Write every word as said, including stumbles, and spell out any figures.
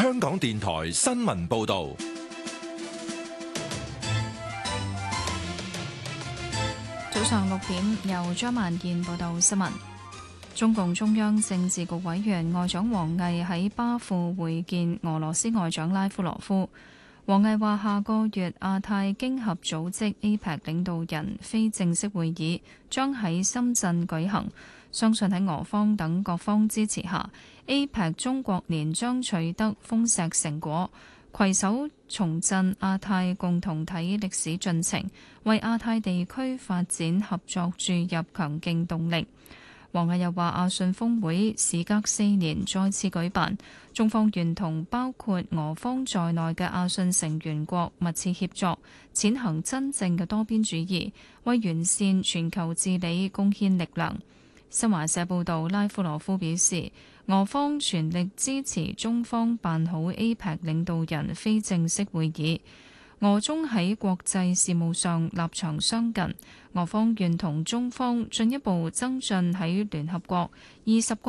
香港電台新聞報道。 早上六點，由張萬燕報道新聞。中共中央政治局委員外長王毅喺巴庫會見俄羅斯外長拉夫羅夫。王毅話：下個月亞太經合組織 A P E C 領導人非正式會議將喺深圳舉行，相信喺俄方等各方支持下 ，A P E C 中國年將取得豐碩成果，攜手重振亞太共同體歷史進程，為亞太地區發展合作注入強勁動力。王毅又話：亞信峰會時隔四年再次舉辦，中方願同包括俄方在內嘅亞信成員國密切協作，踐行真正嘅多邊主義，為完善全球治理貢獻力量。新華社報導，拉夫羅夫表示，俄方全力支持中方辦好 A P E C 領導人非正式會議。俄中喺國際事務上立場相近，俄方願同中方進一步增進喺聯合國二十個